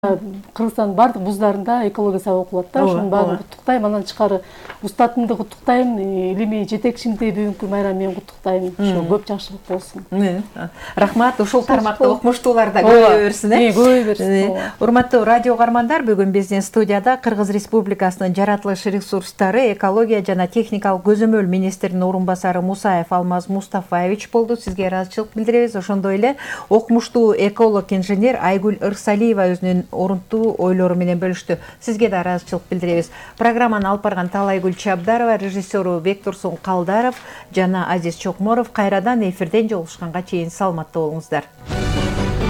Кыргызстандын бардык вуздарында экология сабак окулат да, ошонун баарын куттуктайм. Анан тышкары устатымды куттуктайм, илимий жетекчимди бүгүнкү майрам менен куттуктайм. Ошо көп жакшылык болсун. Рахмат, ушул тармакта окумуштуулар да көбөйө берсин. Көбөйө берсин. Урматтуу радио каармандар, бүгүн биздин студияда Кыргыз Республикасынын жаратылыш ресурстары, экология жана техникалык көзөмөл министринин орун басары Мусаев Алмаз Мустафаевич болду. Сизге ыраазычылык билдиребиз. Ошондой эле окумуштуу эколог инженер Айгүл Ырсалиева өзүнүн орунтуу ойлору менен бөлүштү. Сизге да ыраазычылык билдиребиз. Программаны алып барган Талайгүл Чабдарова, режиссеру Бектурсун Калдаров жана Азиз Чокморов кайрадан эфирден жолугушканга чейин саламатта болуңуздар.